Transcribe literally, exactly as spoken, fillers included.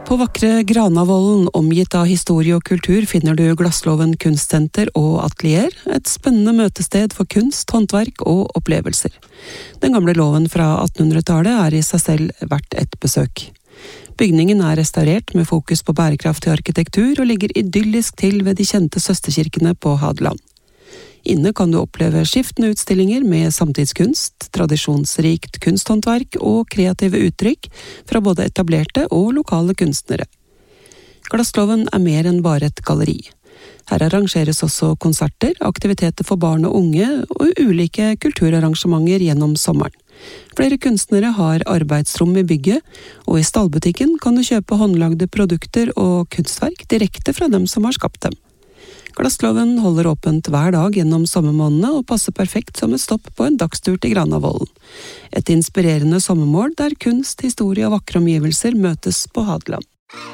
På vakre Granavolden, omgitt av historie og kultur, finner du Glasslåven kunstsenter og atelier, et spennende møtested for kunst, håndverk og opplevelser. Den gamle låven fra attenhundretallet er i seg selv verdt et besøk. Bygningen er restaurert med fokus på bærekraftig arkitektur og ligger idyllisk til ved de kjente søsterkirkene på Hadeland. Inne kan du oppleve skiftende utstillinger med samtidskunst, tradisjonsrikt kunsthåndverk og kreative uttrykk fra både etablerte og lokale kunstnere. Glasslåven er mer enn bare et galleri. Her arrangeres også konserter, aktiviteter for barn og unge og ulike kulturarrangementer gjennom sommeren. Flere kunstnere har arbeidsrom i bygget, og i stallbutikken kan du kjøpe håndlagde produkter og kunstverk direkte fra dem som har skapt dem. Glasslåven holder åpent hver dag gjennom sommermånedene og passer perfekt som et stopp på en dagstur til Granavolden. Et inspirerende sommermål der kunst, historie og vakre omgivelser møtes på Hadeland.